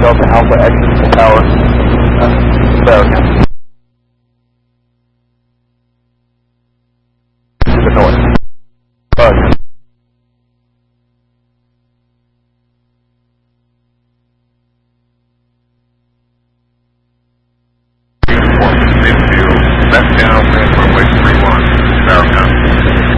Delta Alpha exit full power. American. To the north. Roger. Left down, runway 31, Farragut.